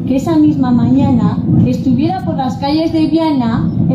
que esa misma mañana estuviera por las calles de Viana